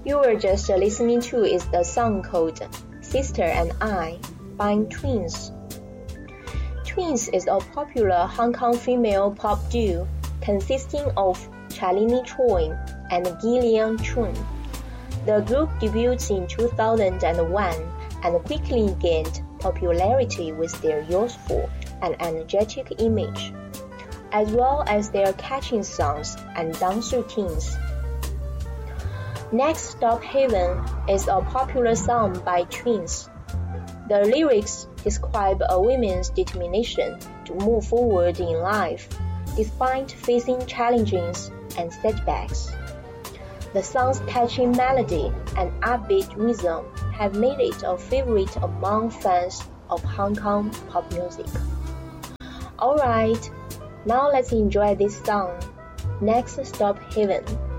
You were just listening to is the song called Sister and I by Twins. Twins is a popular Hong Kong female pop duo consisting of Chalini Choi and Gillian Chun. The group debuted in 2001 and quickly gained popularity with their youthful and energetic image, as well as their catchy songs and dance routines. Next Stop Heaven is a popular song by Twins. The lyrics describe a woman's determination to move forward in life, despite facing challenges and setbacks. The song's catchy melody and upbeat rhythm have made it a favorite among fans of Hong Kong pop music. Alright, now let's enjoy this song, Next Stop Heaven.